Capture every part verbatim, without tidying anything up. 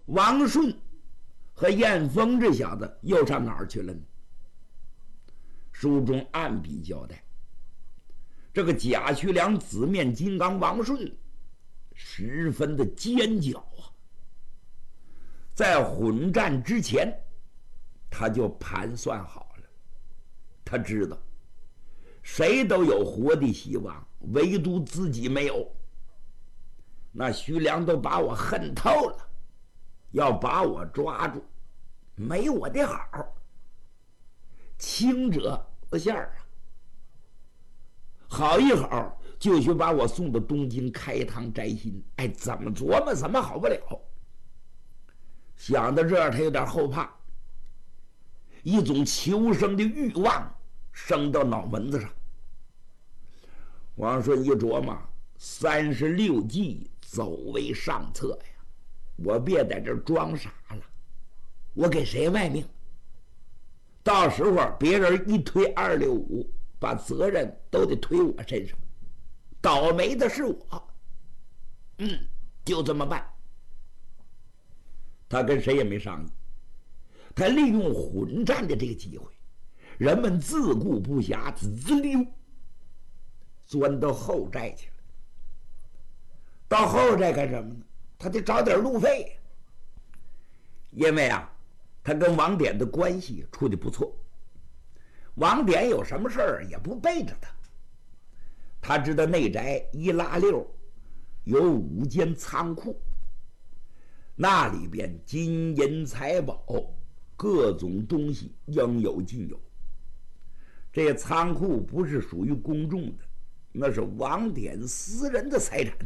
王顺和燕峰这小子又上哪儿去了呢？书中暗笔交代，这个贾胥良紫面金刚王顺十分的奸狡啊，在混战之前他就盘算好了，他知道谁都有活的希望，唯独自己没有。那徐良都把我恨透了，要把我抓住，没我的好，轻者不馅儿啊，好一好就去把我送到东京开堂摘心。哎，怎么琢磨怎么好不了。想到这儿，他有点后怕，一种求生的欲望升到脑门子上。王顺一琢磨，三十六计走为上策呀，我别在这儿装傻了，我给谁卖命？到时候别人一推二六五，把责任都得推我身上，倒霉的是我。嗯，就这么办。他跟谁也没商议，他利用混战的这个机会，人们自顾不暇，滋溜钻到后寨去了。到后寨干什么呢？他得找点路费，因为啊，他跟王典的关系处得不错，王典有什么事儿也不背着他。他知道内宅一拉六有五间仓库，那里边金银财宝各种东西应有尽有。这仓库不是属于公众的，那是王典私人的财产。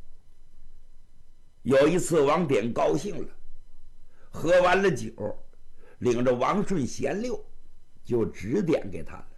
有一次王典高兴了，喝完了酒，领着王顺闲溜，就指点给他了。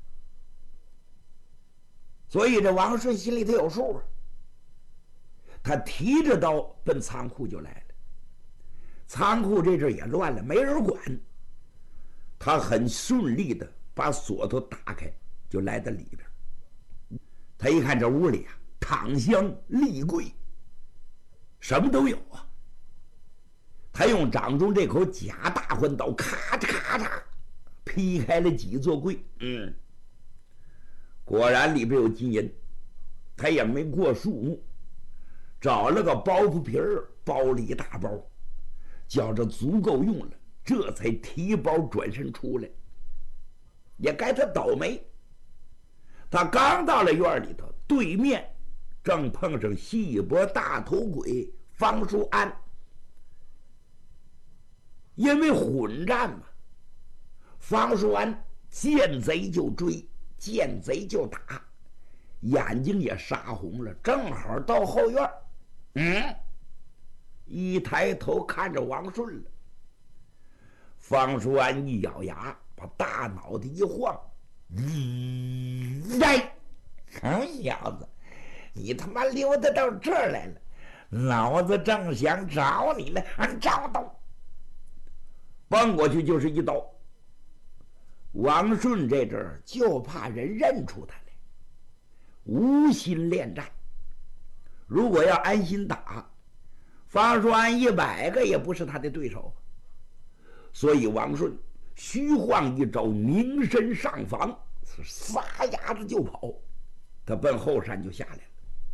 所以这王顺心里头有数啊，他提着刀奔仓库就来了。仓库这阵也乱了，没人管，他很顺利的把锁头打开，就来到里边。他一看这屋里啊，躺香立柜，什么都有啊。他用掌中这口假大环刀，咔嚓咔嚓劈开了几座柜，嗯，果然里边有金银。他也没过数目，找了个包袱皮儿包了一大包，觉着足够用了，这才提包转身出来。也该他倒霉，他刚到了院里头，对面正碰上细脖大头鬼方叔安。因为混战嘛，方叔安见贼就追，见贼就打，眼睛也杀红了，正好到后院，嗯，一抬头看着王顺了。方叔安一咬牙，把大脑袋一晃，嗯，哎，好小子，你他妈溜达到这儿来了，老子正想找你呢，找到，蹦过去就是一刀。王顺这阵儿就怕人认出他来，无心恋战。如果要安心打，方叔安一百个也不是他的对手。所以王顺虚晃一招，凝身上房，撒丫子就跑，他奔后山就下来了。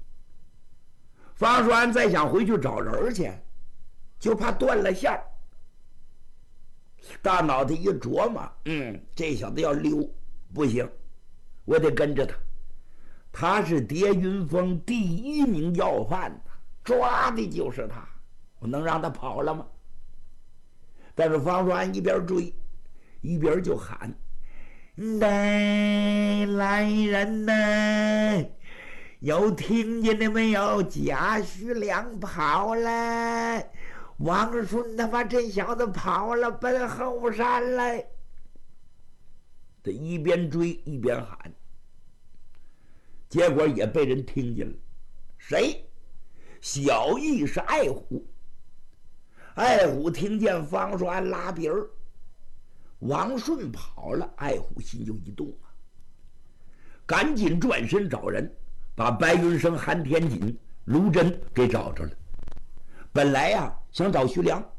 方叔安再想回去找人去，就怕断了线儿。大脑袋一琢磨，嗯，这小子要溜，不行，我得跟着他。他是叠云峰第一名要犯呐，抓的就是他，我能让他跑了吗？但是方叔安一边追一边就喊：“来来人呐，有听见了没有？贾胥良跑了，王顺他妈这小子跑了，奔后山来。”他一边追一边喊，结果也被人听见了。谁？小义是爱虎。爱虎听见方叔安拉鼻儿，王顺跑了，爱虎心就一动啊，赶紧转身找人，把白云生、韩天锦、卢真给找着了。本来呀、啊、想找徐良，